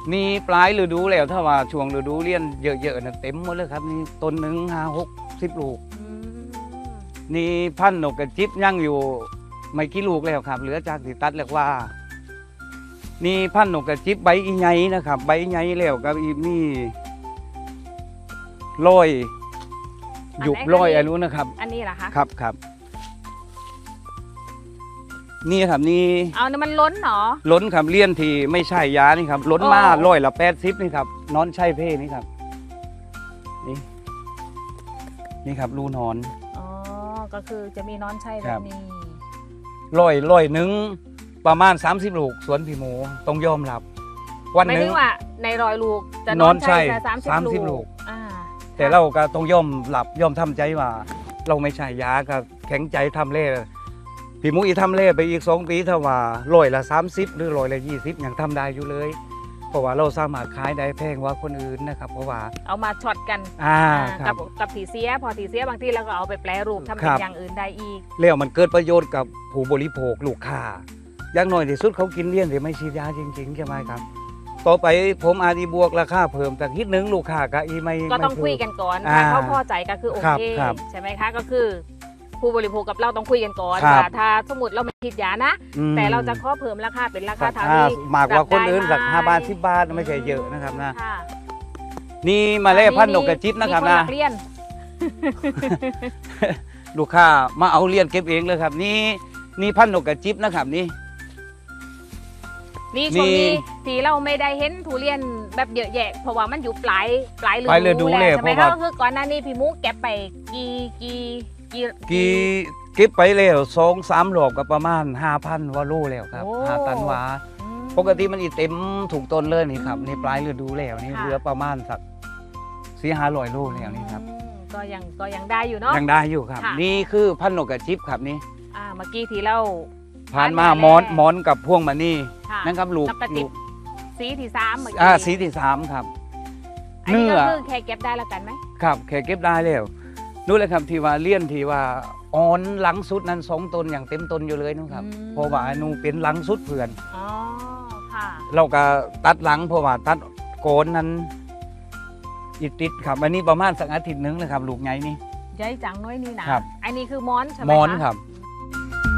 นี่ปลายฤดูแล้วถ้าว่าช่วงฤดูเลี้ยนเยอะๆนะเต็มหมดเลยครับนี่ต้นหนึ่ง5-60 ลูกนี่พันธุ์นกกระจิบย่างอยู่ไม่กี่ลูกแล้วครับเหลือจากที่ตัดแล้วว่านี่พันธุ์นกกระจิบใบอีไงนะครับใบอีไงแล้วก็อีมีลอยหยุบลอยอะไรรู้นะครับอันนี้เหรอคะครับนี่ครับนี่เอาเนี่ยมันล้นเหรอล้นครับเลี้ยนที่ไม่ใช่ยานี่ครับล้นมา180นี่ครับนอนใช่เพ่นี่ครับนี่ครับรูนอนอ๋อก็คือจะมีนอนใช่แบบนี้ร้อยหนึ่งประมาณ30 ลูกสวนพี่หมูต้องยอมรับวันหนึ่งไม่ถึงว่าใน100 ลูกจะนอนใช่ 30 ลูกแต่เราก็ต้องยอมหลับยอมทำใจว่าเราไม่ใช่ยาก็แข็งใจทำเล่พี่หมูอีทำเล่ไปอีก2 ปีถ้าว่า130หรือ120ยังทำได้อยู่เลยเพราะว่าเราสามารถขายได้แพงกว่าคนอื่นนะครับเพราะว่าเอามาช็อตกันกับผีเสียพอผีเสียบางทีเราก็เอาไปแปรรูปทำเป็นอย่างอื่นได้อีกแล้วมันเกิดประโยชน์กับผู้บริโภคลูกค้าอย่างน้อยที่สุดเขากินเลี้ยงแต่ไม่ฉีดยาจริงๆใช่ไหมครับต่อไปผมอาจจะบวกราคาเพิ่มแต่คิดนึงลูกค้าก็ก็ต้องคุยกันก่อนถ้าเขาพอใจก็คือโอเคใช่ไหมคะก็คือผู้บริโภคกับเราต้องคุยกันก่อนว่าถ้าสมมติเราไม่ฉีดยานะแต่เราจะขอเพิ่มราคาเป็นราคาเท่านี้มากกว่าคนอื่นสัก5 บาท10 บาทไม่ใช่เยอะนะครับนะนี่มาเล่พันธุ์นกกระจิบนะครับนะลูกค้ามาเอาเลี้ยงเก็บเองเลยครับนี่พันธุ์นกกระจิบนะครับนี่ช่วงนี้ที่เราไม่ได้เห็นทุเรียนแบบเยอะแยะเพราะว่ามันอยู่ปลายฤดูแล้วใช่ไหมคะก็คือก่อนหน้านี้พี่มุกเก็บไปเก็บไปแล้ว2-3 รอบก็ประมาณ 5,000 ว่าโลแล้วครับ5 ตันหวาปกติมันอีเต็มถูกต้นเลยนี่ครับนี่ปลายฤดูแล้วนี่เหลือประมาณสัก400-500 โลแล้วนี่ครับก็ยังได้อยู่เนาะยังได้อยู่ครับนี่คือพันธุ์นกกระจิบครับนี่เมื่อกี้ที่เราผ่านมาหมอนกับพวงมานี่นั่นครับลูกสีที่3เหมือนสีที่3ครับอันนี้ก็คือแค่เก็บได้แล้วกันไหมครับแค่เก็บได้แล้วนู่นเลยครับที่ว่าเลี้ยนที่ว่าอ่อนหลังสุดนั้น2 ต้นอย่างเต็มต้นอยู่เลยนะครับเพราะว่านูเป็นหลังสุดเพื่อนเราก็ตัดหลังเพราะว่าตัดโกนนั้นติดครับอันนี้ประมาณสักอาทิตย์นึงเลยครับลูกไงนี่ใหญ่จังน้อยนี่นะอันนี้คือมอนใช่ไหมมอนครับ